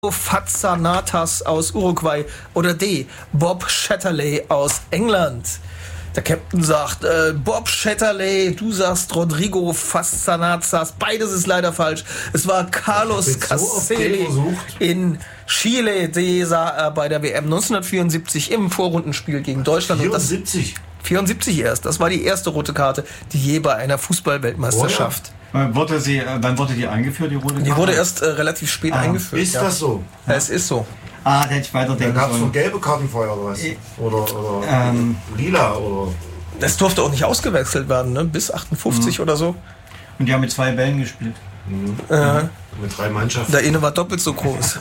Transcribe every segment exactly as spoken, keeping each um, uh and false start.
Fazzanatas aus Uruguay oder D. Bob Shatterley aus England. Der Captain sagt, äh, Bob Shatterley, du sagst Rodrigo Fazzanatas. Beides ist leider falsch. Es war Carlos Caselli in Chile. Die sah er bei der W M neunzehnhundertvierundsiebzig im Vorrundenspiel gegen Deutschland. vierundsiebzig? vierundsiebzig erst. Das war die erste rote Karte, die je bei einer Fußball-Weltmeisterschaft. Oh ja. Wurde sie, äh, wann wurde die eingeführt, die rote Karte? Die wurde erst äh, relativ spät ah, eingeführt. Ist ja. das so? Ja. Es ist so. Ah, da hätte ich weiter denken Dann gab es sollen. noch gelbe Karten vorher oder was? Äh, oder oder ähm, lila oder... Das durfte auch nicht ausgewechselt werden, ne? Bis achtundfünfzig mhm. oder so. Und die haben mit zwei Bällen gespielt. Mhm. Äh, mit drei Mannschaften. Der eine war doppelt so groß.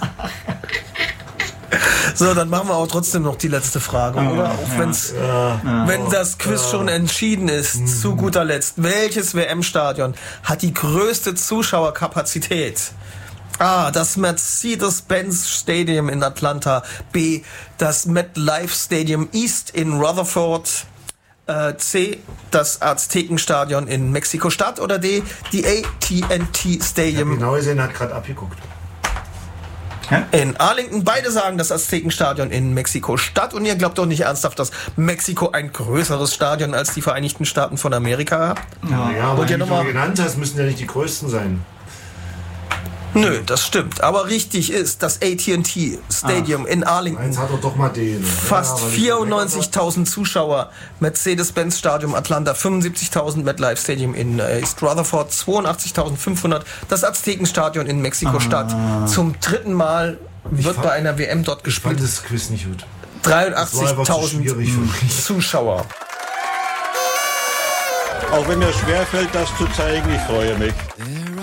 So, dann machen wir auch trotzdem noch die letzte Frage, oh, oder? Auch ja. wenn's, ja. wenn das Quiz schon entschieden ist, mhm. zu guter Letzt. Welches W M-Stadion hat die größte Zuschauerkapazität? A. Das Mercedes-Benz Stadium in Atlanta. B. Das MetLife Stadium East in Rutherford. Äh, C. Das Aztekenstadion in Mexiko-Stadt. Oder D. Die A T and T Stadium. Genau gesehen, hat gerade abgeguckt. In Arlington. Beide sagen das Aztekenstadion in Mexiko-Stadt. Und ihr glaubt doch nicht ernsthaft, dass Mexiko ein größeres Stadion als die Vereinigten Staaten von Amerika hat? Ja, ja, aber die die, die du genannt hast, müssen ja nicht die größten sein. Nö, das stimmt. Aber richtig ist das A T and T Stadium Ach, in Arlington. Jetzt hat er doch mal den. Fast ja, vierundneunzigtausend Zuschauer. Mercedes-Benz Stadium Atlanta fünfundsiebzigtausend. MetLife Stadium in äh, East Rutherford zweiundachtzigtausendfünfhundert. Das Aztekenstadion in Mexiko-Stadt. Ah. Zum dritten Mal wird fand, bei einer W M dort gespielt. Ich fand das Quiz nicht gut. dreiundachtzigtausend Zuschauer. Auch wenn mir schwerfällt, das zu zeigen, ich freue mich.